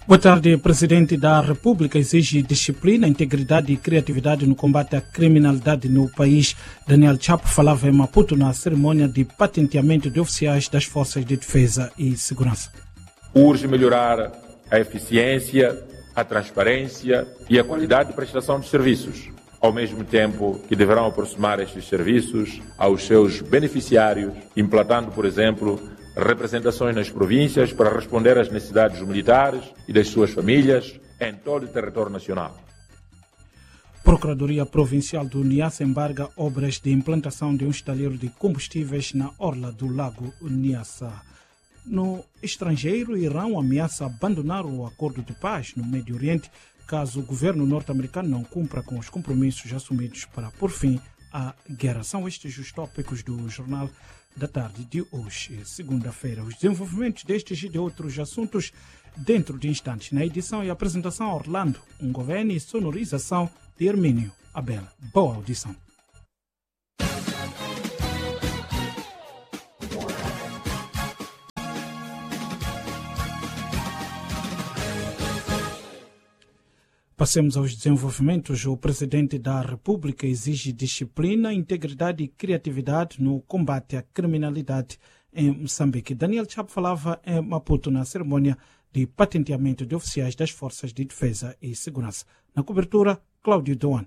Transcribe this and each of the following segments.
Boa tarde. O Presidente da República exige disciplina, integridade e criatividade no combate à criminalidade no país. Daniel Chapo falava em Maputo na cerimônia de patenteamento de oficiais das Forças de Defesa e Segurança. Urge melhorar a eficiência, a transparência e a qualidade de prestação de serviços, ao mesmo tempo que deverão aproximar estes serviços aos seus beneficiários, implantando, por exemplo, representações nas províncias para responder às necessidades dos militares e das suas famílias em todo o território nacional. Procuradoria Provincial do Niassa embarga obras de implantação de um estaleiro de combustíveis na orla do Lago Niassa. No estrangeiro, Irão ameaça abandonar o acordo de paz no Médio Oriente caso o governo norte-americano não cumpra com os compromissos assumidos para pôr fim à guerra. São estes os tópicos do Jornal da Tarde de hoje, segunda-feira. Os desenvolvimentos destes e de outros assuntos dentro de instantes. Na edição e apresentação, Orlando Ungoveni e sonorização de Hermínio Abel. Boa audição. Passemos aos desenvolvimentos. O Presidente da República exige disciplina, integridade e criatividade no combate à criminalidade em Moçambique. Daniel Chapo falava em Maputo na cerimônia de patenteamento de oficiais das Forças de Defesa e Segurança. Na cobertura, Cláudio Doan.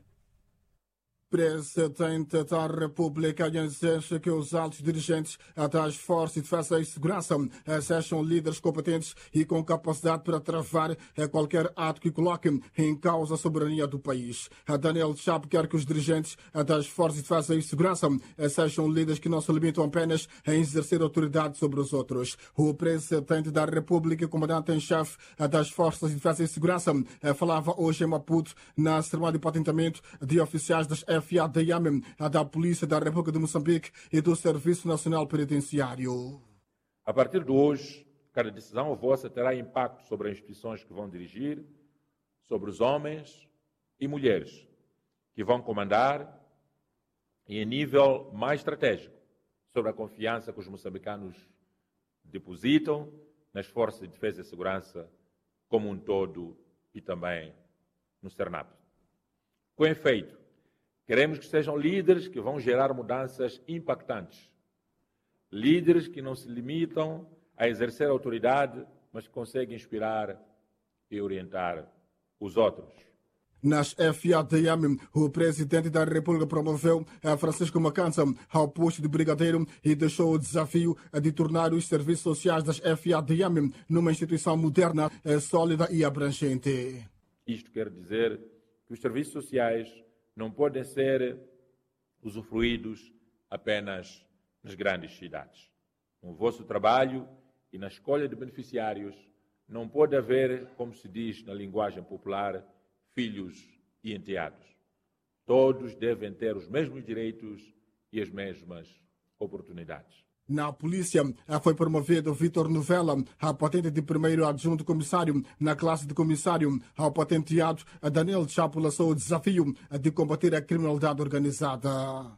Presidente da República exige que os altos dirigentes das Forças de Defesa e Segurança sejam líderes competentes e com capacidade para travar qualquer ato que coloque em causa a soberania do país. Daniel Chapo quer que os dirigentes das Forças de Defesa e Segurança sejam líderes que não se limitam apenas a exercer autoridade sobre os outros. O Presidente da República e Comandante-em-Chefe das Forças de Defesa e Segurança falava hoje em Maputo na cerimônia de patenteamento de oficiais das FADM, da Polícia da República de Moçambique e do Serviço Nacional Penitenciário. A partir de hoje, cada decisão vossa terá impacto sobre as instituições que vão dirigir, sobre os homens e mulheres que vão comandar e, em nível mais estratégico, sobre a confiança que os moçambicanos depositam nas Forças de Defesa e Segurança como um todo e também no CERNAP. Com efeito, queremos que sejam líderes que vão gerar mudanças impactantes. Líderes que não se limitam a exercer autoridade, mas que conseguem inspirar e orientar os outros. Nas FADM, o Presidente da República promoveu Francisco Macança ao posto de brigadeiro e deixou o desafio de tornar os serviços sociais das FADM numa instituição moderna, sólida e abrangente. Isto quer dizer que os serviços sociais não podem ser usufruídos apenas nas grandes cidades. No vosso trabalho e na escolha de beneficiários, não pode haver, como se diz na linguagem popular, filhos e enteados. Todos devem ter os mesmos direitos e as mesmas oportunidades. Na polícia, foi promovido Vítor Novella à patente de primeiro adjunto comissário. Na classe de comissário, ao patenteado, Daniel Chapo lançou o desafio de combater a criminalidade organizada.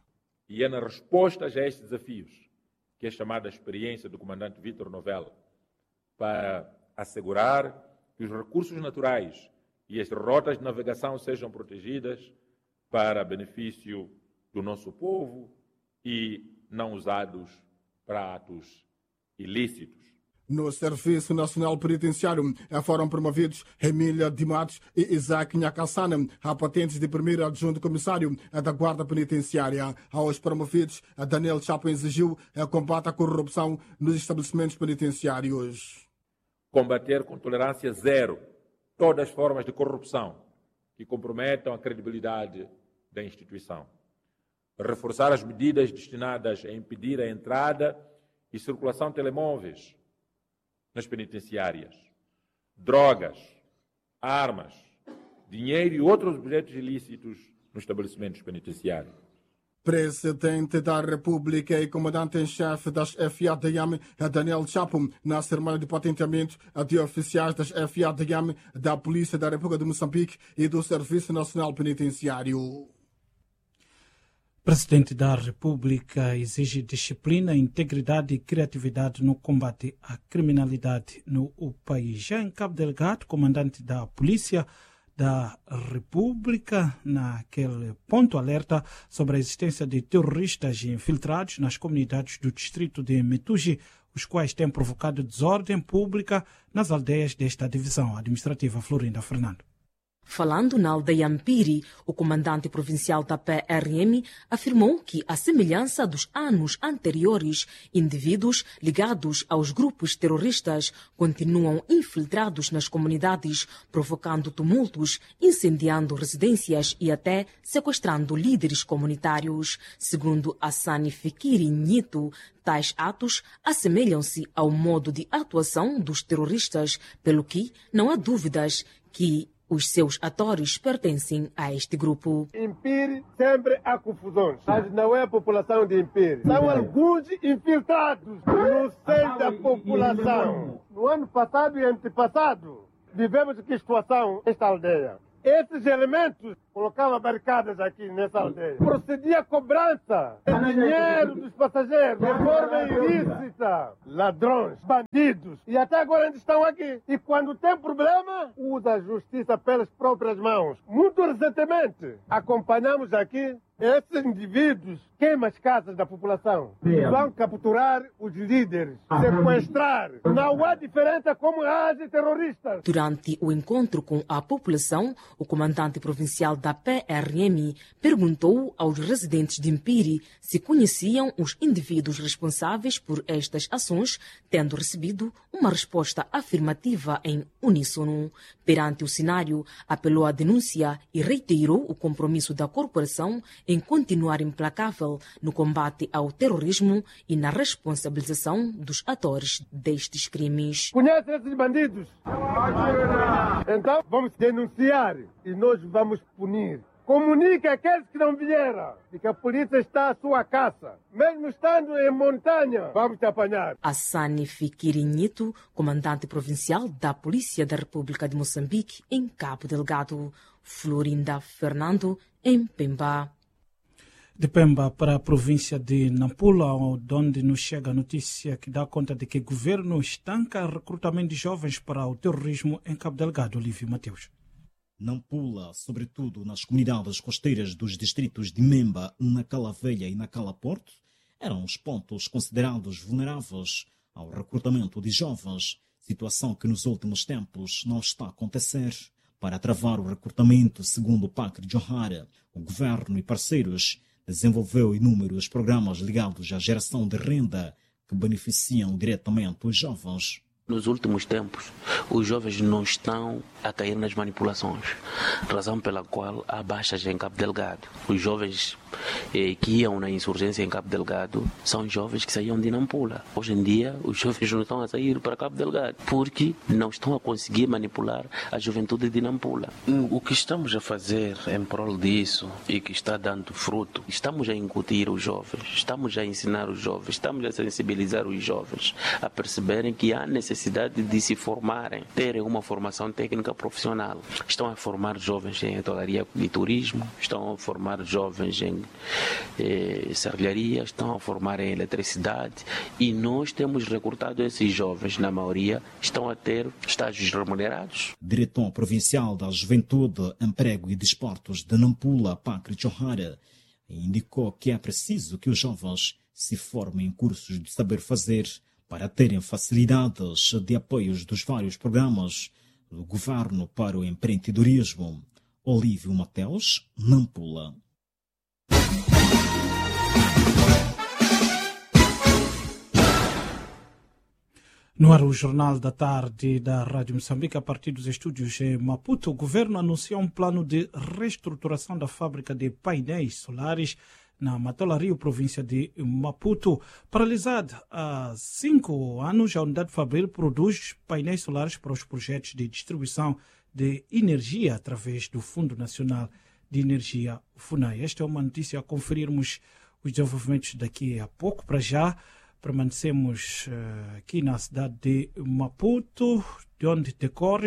E é na resposta a estes desafios que é chamada a experiência do comandante Vítor Novella para assegurar que os recursos naturais e as rotas de navegação sejam protegidas para benefício do nosso povo e não usados para atos ilícitos. No Serviço Nacional Penitenciário foram promovidos Emília de Matos e Isaac Nhacassana a patentes de primeiro adjunto comissário da Guarda Penitenciária. Aos promovidos, Daniel Chapo exigiu combate à corrupção nos estabelecimentos penitenciários. Combater com tolerância zero todas as formas de corrupção que comprometam a credibilidade da instituição. Reforçar as medidas destinadas a impedir a entrada e circulação de telemóveis nas penitenciárias, drogas, armas, dinheiro e outros objetos ilícitos nos estabelecimentos penitenciários. Presidente da República e Comandante-em-Chefe das FADM, Daniel Chapo, na cerimônia de patenteamento de oficiais das FADM, da Polícia da República de Moçambique e do Serviço Nacional Penitenciário. Presidente da República exige disciplina, integridade e criatividade no combate à criminalidade no país. Já em Cabo Delgado, comandante da Polícia da República, naquele ponto, alerta sobre a existência de terroristas infiltrados nas comunidades do distrito de Metugi, os quais têm provocado desordem pública nas aldeias desta divisão administrativa. Florinda Fernando. Falando na aldeia Mpiri, o comandante provincial da PRM afirmou que, à semelhança dos anos anteriores, indivíduos ligados aos grupos terroristas continuam infiltrados nas comunidades, provocando tumultos, incendiando residências e até sequestrando líderes comunitários. Segundo Hassani Fikiri Nhito, tais atos assemelham-se ao modo de atuação dos terroristas, pelo que não há dúvidas que os seus atores pertencem a este grupo. Impire sempre há confusões, mas não é a população de Impire. São alguns infiltrados no seio da população. No ano passado e antepassado, vivemos que situação esta aldeia. Esses elementos colocavam barricadas aqui nessa aldeia. Procedia a cobrança de dinheiro dos passageiros de forma ilícita. Ladrões, bandidos. E até agora ainda estão aqui. E quando tem problema, usa a justiça pelas próprias mãos. Muito recentemente, acompanhamos aqui esses indivíduos queimam as casas da população. Vão capturar os líderes, sequestrar. Não há diferença como agem terroristas. Durante o encontro com a população, o comandante provincial da PRM perguntou aos residentes de Mpiri se conheciam os indivíduos responsáveis por estas ações, tendo recebido uma resposta afirmativa em uníssono. Perante o cenário, apelou à denúncia e reiterou o compromisso da corporação em continuar implacável no combate ao terrorismo e na responsabilização dos atores destes crimes. Conhece esses bandidos? Então vamos denunciar e nós vamos punir. Comunique àqueles que não vieram de que a polícia está à sua caça. Mesmo estando em montanha, vamos te apanhar. Hassani Fikiri Nhito, comandante provincial da Polícia da República de Moçambique, em Cabo Delgado. Florinda Fernando, em Pemba. De Pemba para a província de Nampula, onde nos chega a notícia que dá conta de que o governo estanca o recrutamento de jovens para o terrorismo em Cabo Delgado. Olívio Mateus. Nampula, sobretudo nas comunidades costeiras dos distritos de Memba, na Cala Velha e na Cala Porto, eram os pontos considerados vulneráveis ao recrutamento de jovens, situação que nos últimos tempos não está a acontecer. Para travar o recrutamento, segundo o Pacre Johara, o governo e parceiros desenvolveu inúmeros programas ligados à geração de renda que beneficiam diretamente os jovens. Nos últimos tempos, os jovens não estão a cair nas manipulações, razão pela qual há baixas em Cabo Delgado. Os jovens que iam na insurgência em Cabo Delgado são jovens que saíam de Nampula. Hoje em dia, os jovens não estão a sair para Cabo Delgado porque não estão a conseguir manipular a juventude de Nampula. O que estamos a fazer em prol disso e que está dando fruto, estamos a incutir os jovens, estamos a ensinar os jovens, estamos a sensibilizar os jovens a perceberem que há necessidade de se formarem, terem uma formação técnica profissional. Estão a formar jovens em hotelaria e turismo, estão a formar jovens em serralharia, estão a formar em eletricidade e nós temos recrutado esses jovens, na maioria, estão a ter estágios remunerados. Diretor Provincial da Juventude, Emprego e Desportos de Nampula, Pacre Johara, indicou que é preciso que os jovens se formem em cursos de saber fazer para terem facilidades de apoios dos vários programas do governo para o empreendedorismo. Olívio Mateus, Nampula. No ar, o Jornal da Tarde da Rádio Moçambique, a partir dos estúdios em Maputo, o governo anunciou um plano de reestruturação da fábrica de painéis solares na Matola Rio, província de Maputo. Paralisada há 5 anos, a unidade Fabril produz painéis solares para os projetos de distribuição de energia através do Fundo Nacional de Energia, FUNAI. Esta é uma notícia a conferirmos os desenvolvimentos daqui a pouco. Para já, permanecemos aqui na cidade de Maputo, de onde decorre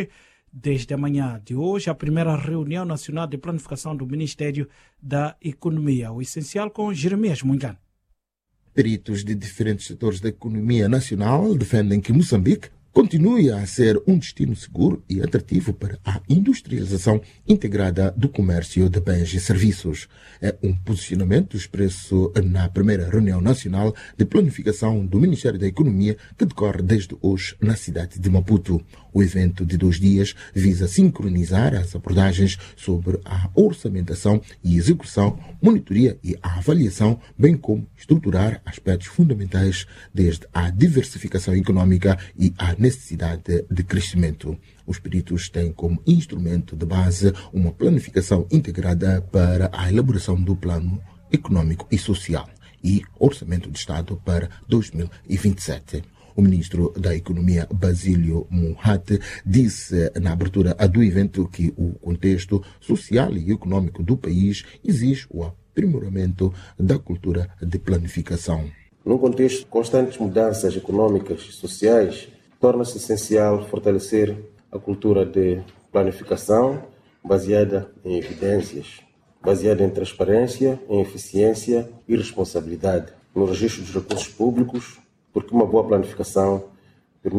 Desde a manhã de hoje, a primeira reunião nacional de planificação do Ministério da Economia. O essencial com Jeremias Mungano. Peritos de diferentes setores da economia nacional defendem que Moçambique continue a ser um destino seguro e atrativo para a industrialização integrada do comércio de bens e serviços. É um posicionamento expresso na primeira reunião nacional de planificação do Ministério da Economia que decorre desde hoje na cidade de Maputo. O evento de 2 dias visa sincronizar as abordagens sobre a orçamentação e execução, monitoria e a avaliação, bem como estruturar aspectos fundamentais desde a diversificação econômica e a necessidade de crescimento. Os peritos têm como instrumento de base uma planificação integrada para a elaboração do plano econômico e social e orçamento de Estado para 2027. O ministro da Economia, Basílio Muhate, disse na abertura do evento que o contexto social e econômico do país exige o aprimoramento da cultura de planificação. Num contexto de constantes mudanças econômicas e sociais, torna-se essencial fortalecer a cultura de planificação baseada em evidências, baseada em transparência, em eficiência e responsabilidade no registro dos recursos públicos, porque uma boa planificação